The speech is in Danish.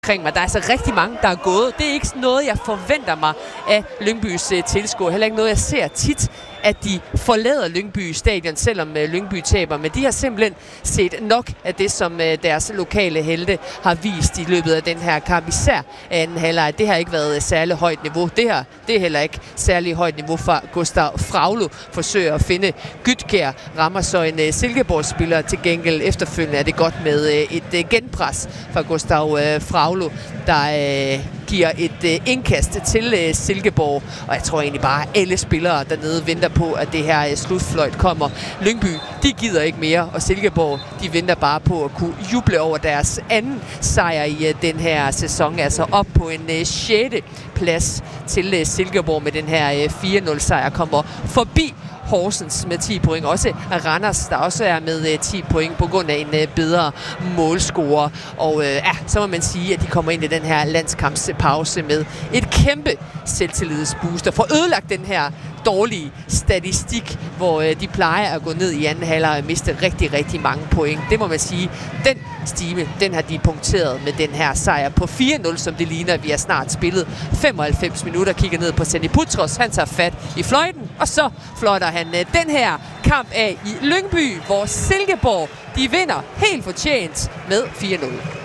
omkring mig. Der er altså rigtig mange, der er gået. Det er ikke noget, jeg forventer mig af Lyngbys tilskuere. Heller ikke noget, jeg ser tit, at de forlader Lyngby stadion, selvom Lyngby taber. Men de har simpelthen set nok af det, som deres lokale helte har vist i løbet af den her kamp. Især anden halvleg. Det har ikke været særlig højt niveau. Det er heller ikke særlig højt niveau fra Gustav Fraglo. Forsøger at finde Gytkjær. Rammer så en Silkeborg-spiller til gengæld. Efterfølgende er det godt med et genpres fra Gustav Fraglo, der giver et indkast til Silkeborg. Og jeg tror egentlig bare, at alle spillere dernede venter på, at det her slutfløjt kommer. Lyngby, de gider ikke mere, og Silkeborg, de venter bare på at kunne juble over deres anden sejr i den her sæson. Altså op på en 6. plads til Silkeborg med den her 4-0 sejr. Kommer forbi Horsens med 10 point. Også Randers, der også er med 10 point på grund af en bedre målscorer. Og så må man sige, at de kommer ind i den her landskampspause med et kæmpe selvtillidsbooster. For ødelagt den her dårlige statistik, hvor de plejer at gå ned i anden halvleg og miste rigtig, rigtig mange point. Det må man sige. Den stime, den har de punkteret med den her sejr på 4-0, som det ligner. Vi har snart spillet 95 minutter. Kigger ned på Sandy Putros. Han tager fat i fløjten, og så fløjter han den her kamp af i Lyngby, hvor Silkeborg, de vinder helt fortjent med 4-0.